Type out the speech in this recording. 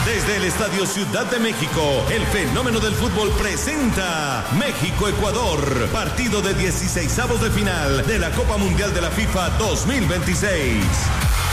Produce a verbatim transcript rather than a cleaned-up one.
Desde el Estadio Ciudad de México, el fenómeno del fútbol presenta México-Ecuador, partido de dieciseisavos de final de la Copa Mundial de la FIFA dos mil veintiséis.